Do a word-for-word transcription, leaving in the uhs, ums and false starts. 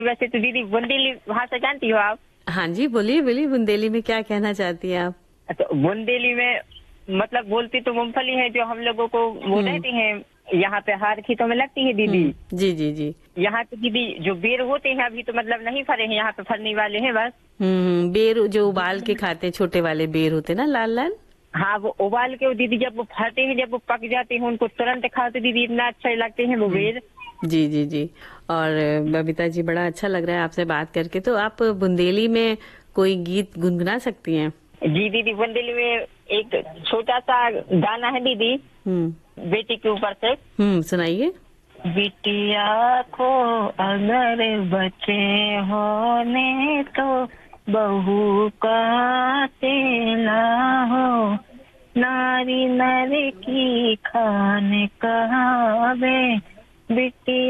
वैसे तो दीदी बुंदेली भाषा जानती हो आप? हाँ जी, बोलिए बोलिए, बुंदेली में क्या कहना चाहती हैं आप? तो बुंदेली में मतलब बोलती तो मूंगफली है, जो हम लोगों को वो हम्म। रहते हैं यहाँ पे हार खेतों में लगती है दीदी। हम्म, जी जी जी। यहाँ पे दीदी जो बेर होते हैं अभी तो मतलब नहीं फरे हैं, यहाँ पे फरने वाले हैं बस। हम्म हम्म, बेर जो उबाल के खाते हैं, छोटे वाले बेर होते हैं ना, लाल लाल। हाँ, वो उबाल के वो दीदी जब वो फरते हैं, जब वो पक जाते हैं, उनको तुरंत खाओ तो दीदी इतना अच्छे लगते हैं वो बेर। जी जी जी। और बबीता जी, बड़ा अच्छा लग रहा है आपसे बात करके। तो आप बुंदेली में कोई गीत गुनगुना सकती हैं? जी दीदी, बुंदेली में एक छोटा सा गाना है दीदी, हम्म बेटी के ऊपर से। हम्म सुनाइए। बिटिया को अगर बच्चे होने तो बहू का तेला हो, नारी नर की खान कहावे, बिटिया